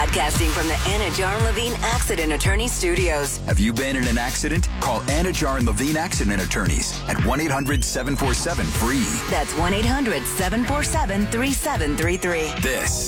Broadcasting from the Anna Jar Levine Accident Attorney Studios. Have you been in an accident? Call Anna Jar and Levine Accident Attorneys at 1-800-747-FREE. That's 1-800-747-3733. This